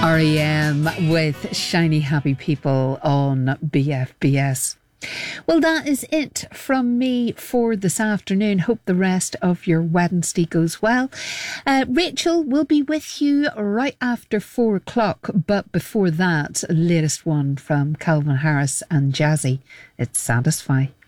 REM with Shiny Happy People on BFBS. Well, that is it from me for this afternoon. Hope the rest of your Wednesday goes well. Rachel will be with you right after 4 o'clock, but before that, latest one from Calvin Harris and Jazzy. It's Satisfy.